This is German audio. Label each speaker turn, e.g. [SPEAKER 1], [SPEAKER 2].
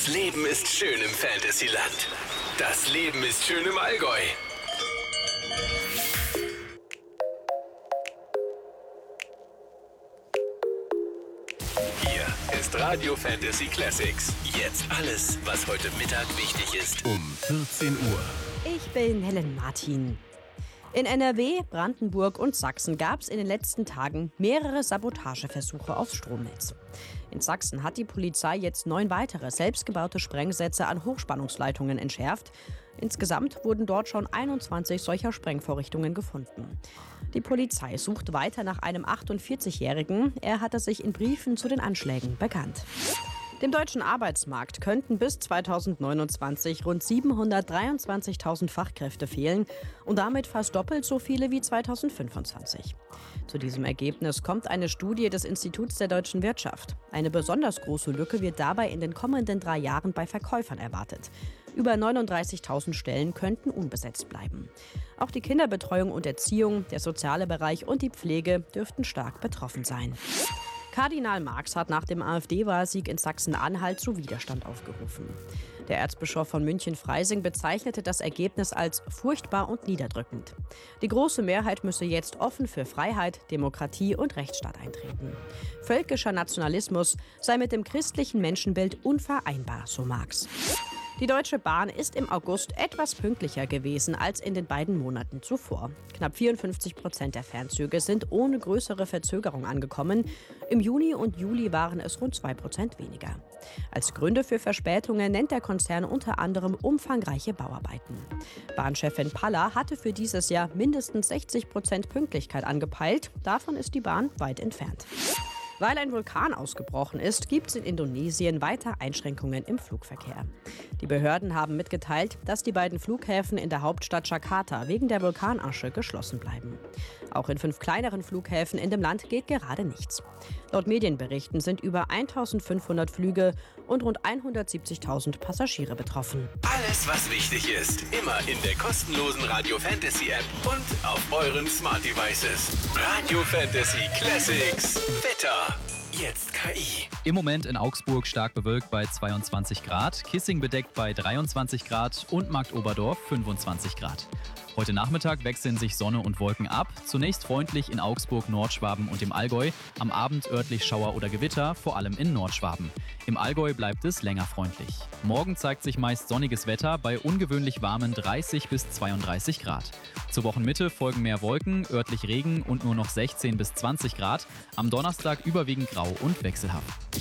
[SPEAKER 1] Das Leben ist schön im Fantasyland. Das Leben ist schön im Allgäu. Hier ist Radio Fantasy Classics. Jetzt alles, was heute Mittag wichtig ist, um 14 Uhr.
[SPEAKER 2] Ich bin Helen Martin. In NRW, Brandenburg und Sachsen gab es in den letzten Tagen mehrere Sabotageversuche aufs Stromnetz. In Sachsen hat die Polizei jetzt 9 weitere selbstgebaute Sprengsätze an Hochspannungsleitungen entschärft. Insgesamt wurden dort schon 21 solcher Sprengvorrichtungen gefunden. Die Polizei sucht weiter nach einem 48-Jährigen. Er hatte sich in Briefen zu den Anschlägen bekannt. Dem deutschen Arbeitsmarkt könnten bis 2029 rund 723.000 Fachkräfte fehlen und damit fast doppelt so viele wie 2025. Zu diesem Ergebnis kommt eine Studie des Instituts der deutschen Wirtschaft. Eine besonders große Lücke wird dabei in den kommenden 3 Jahren bei Verkäufern erwartet. Über 39.000 Stellen könnten unbesetzt bleiben. Auch die Kinderbetreuung und Erziehung, der soziale Bereich und die Pflege dürften stark betroffen sein. Kardinal Marx hat nach dem AfD-Wahlsieg in Sachsen-Anhalt zu Widerstand aufgerufen. Der Erzbischof von München-Freising bezeichnete das Ergebnis als furchtbar und niederdrückend. Die große Mehrheit müsse jetzt offen für Freiheit, Demokratie und Rechtsstaat eintreten. Völkischer Nationalismus sei mit dem christlichen Menschenbild unvereinbar, so Marx. Die Deutsche Bahn ist im August etwas pünktlicher gewesen als in den beiden Monaten zuvor. Knapp 54% der Fernzüge sind ohne größere Verzögerung angekommen. Im Juni und Juli waren es rund 2% weniger. Als Gründe für Verspätungen nennt der Konzern unter anderem umfangreiche Bauarbeiten. Bahnchefin Palla hatte für dieses Jahr mindestens 60% Pünktlichkeit angepeilt. Davon ist die Bahn weit entfernt. Weil ein Vulkan ausgebrochen ist, gibt es in Indonesien weiter Einschränkungen im Flugverkehr. Die Behörden haben mitgeteilt, dass die beiden Flughäfen in der Hauptstadt Jakarta wegen der Vulkanasche geschlossen bleiben. Auch in 5 kleineren Flughäfen in dem Land geht gerade nichts. Laut Medienberichten sind über 1.500 Flüge und rund 170.000 Passagiere betroffen.
[SPEAKER 1] Alles, was wichtig ist, immer in der kostenlosen Radio Fantasy App und auf euren Smart Devices. Radio Fantasy Classics. Wetter. Jetzt KI.
[SPEAKER 3] Im Moment in Augsburg stark bewölkt bei 22 Grad, Kissing bedeckt bei 23 Grad und Marktoberdorf 25 Grad. Heute Nachmittag wechseln sich Sonne und Wolken ab. Zunächst freundlich in Augsburg, Nordschwaben und im Allgäu. Am Abend örtlich Schauer oder Gewitter, vor allem in Nordschwaben. Im Allgäu bleibt es länger freundlich. Morgen zeigt sich meist sonniges Wetter bei ungewöhnlich warmen 30 bis 32 Grad. Zur Wochenmitte folgen mehr Wolken, örtlich Regen und nur noch 16 bis 20 Grad. Am Donnerstag überwiegend grau und wechselhaft.